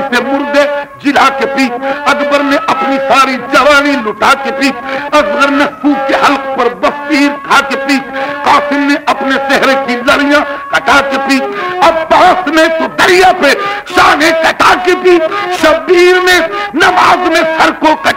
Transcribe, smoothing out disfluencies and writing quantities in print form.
से मुर्दे जिला के पी, अकबर ने अपनी सारी जवानी लुटा के पी, असगर ने सूख के हल्क पर बस्तीर खा के पी, कासिम ने अपने सेहरे की लड़ियां कटा के पी, अब्बास ने तो दरिया पे शाने कटा के पी, शब्बीर ने नमाज में सर को